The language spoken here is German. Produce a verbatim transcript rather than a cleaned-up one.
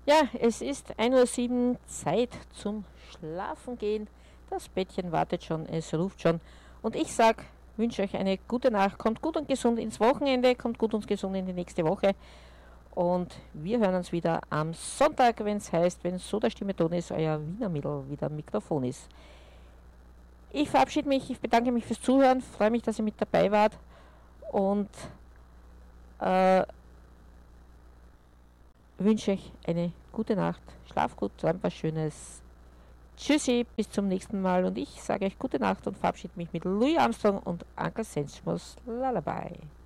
Ja, es ist ein Uhr sieben, Zeit zum Schlafengehen. Das Bettchen wartet schon, es ruft schon. Und ich sag, wünsche euch eine gute Nacht. Kommt gut und gesund ins Wochenende, kommt gut und gesund in die nächste Woche. Und wir hören uns wieder am Sonntag, wenn es heißt, wenn so der Stimme-Ton ist, euer Wiener Mittel wieder am Mikrofon ist. Ich verabschiede mich, ich bedanke mich fürs Zuhören, freue mich, dass ihr mit dabei wart und äh, wünsche euch eine gute Nacht. Schlaf gut, träumt was Schönes. Tschüssi, bis zum nächsten Mal und ich sage euch gute Nacht und verabschiede mich mit Louis Armstrong und Uncle Sensmus Lullaby.